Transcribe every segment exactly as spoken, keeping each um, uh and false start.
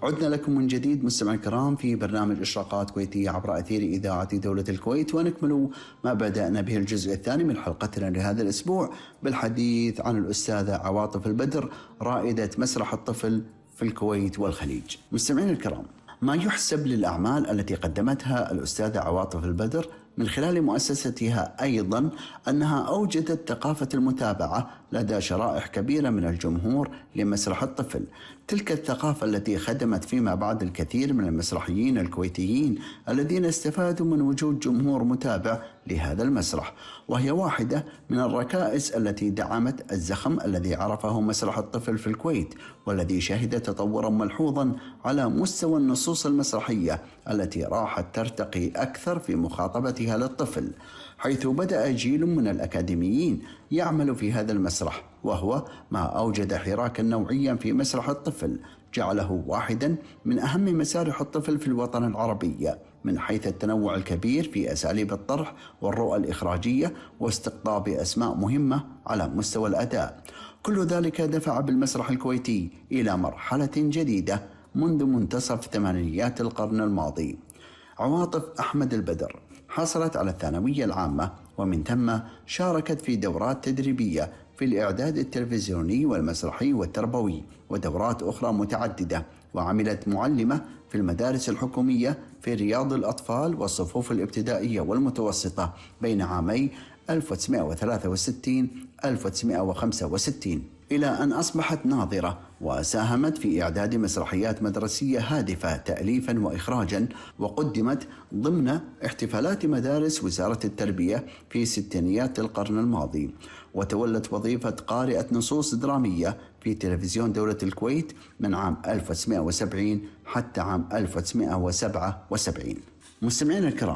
عدنا لكم من جديد مستمعي الكرام في برنامج إشراقات كويتية عبر أثير إذاعة دولة الكويت، ونكمل ما بدأنا به الجزء الثاني من حلقتنا لهذا الأسبوع بالحديث عن الأستاذة عواطف البدر رائدة مسرح الطفل في الكويت والخليج. مستمعين الكرام، ما يحسب للأعمال التي قدمتها الأستاذة عواطف البدر من خلال مؤسستها أيضا أنها أوجدت ثقافة المتابعة لدى شرائح كبيرة من الجمهور لمسرح الطفل، تلك الثقافة التي خدمت فيما بعد الكثير من المسرحيين الكويتيين الذين استفادوا من وجود جمهور متابع لهذا المسرح، وهي واحدة من الركائز التي دعمت الزخم الذي عرفه مسرح الطفل في الكويت، والذي شهد تطورا ملحوظا على مستوى النصوص المسرحية التي راحت ترتقي أكثر في مخاطبتها للطفل، حيث بدأ جيل من الأكاديميين يعمل في هذا المسرح، وهو ما أوجد حراكا نوعيا في مسرح الطفل جعله واحدا من أهم مسارح الطفل في الوطن العربي من حيث التنوع الكبير في أساليب الطرح والرؤى الإخراجية واستقطاب أسماء مهمة على مستوى الأداء. كل ذلك دفع بالمسرح الكويتي إلى مرحلة جديدة منذ منتصف ثمانينيات القرن الماضي. عواطف أحمد البدر حصلت على الثانوية العامة، ومن ثم شاركت في دورات تدريبية في الإعداد التلفزيوني والمسرحي والتربوي ودورات أخرى متعددة، وعملت معلمة في المدارس الحكومية في رياض الأطفال والصفوف الابتدائية والمتوسطة بين عامي ألف وتسعمائة وثلاثة وستين ألف وتسعمائة وخمسة وستين، إلى أن أصبحت ناظرة وساهمت في إعداد مسرحيات مدرسية هادفة تأليفا وإخراجا، وقدمت ضمن احتفالات مدارس وزارة التربية في ستينيات القرن الماضي، وتولت وظيفة قارئة نصوص درامية في تلفزيون دولة الكويت من عام ألف وتسعمائة وسبعين حتى عام ألف وتسعمائة وسبعة وسبعين. مستمعين الكرام،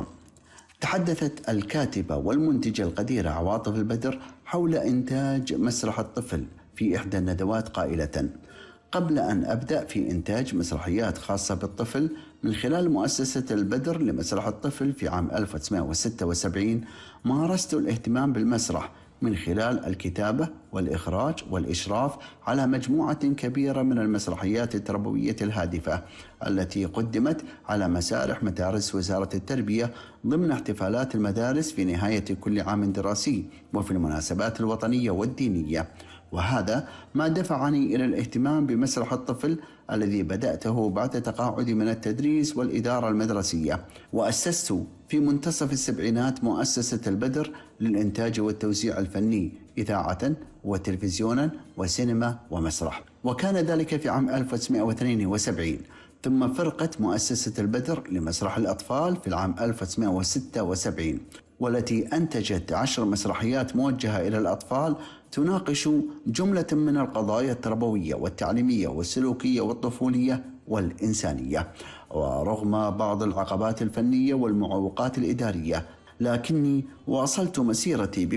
تحدثت الكاتبة والمنتجة القديرة عواطف البدر حول إنتاج مسرح الطفل في إحدى الندوات قائلة: قبل أن أبدأ في إنتاج مسرحيات خاصة بالطفل من خلال مؤسسة البدر لمسرح الطفل في عام ألف وتسعمائة وستة وسبعين، مارست الاهتمام بالمسرح من خلال الكتابة والإخراج والإشراف على مجموعة كبيرة من المسرحيات التربوية الهادفة التي قدمت على مسارح مدارس وزارة التربية ضمن احتفالات المدارس في نهاية كل عام دراسي وفي المناسبات الوطنية والدينية. وهذا ما دفعني إلى الاهتمام بمسرح الطفل الذي بدأته بعد تقاعدي من التدريس والإدارة المدرسية، وأسست في منتصف السبعينات مؤسسة البدر للإنتاج والتوزيع الفني إذاعة وتلفزيونا وسينما ومسرح، وكان ذلك في عام ألف وتسعمائة واثنين وسبعين. ثم فرقت مؤسسة البدر لمسرح الأطفال في العام ألف وتسعمائة وستة وسبعين، والتي أنتجت عشر مسرحيات موجهة إلى الأطفال تناقش جملة من القضايا التربوية والتعليمية والسلوكية والطفولية والإنسانية، ورغم بعض العقبات الفنية والمعوقات الإدارية، لكني واصلت مسيرتي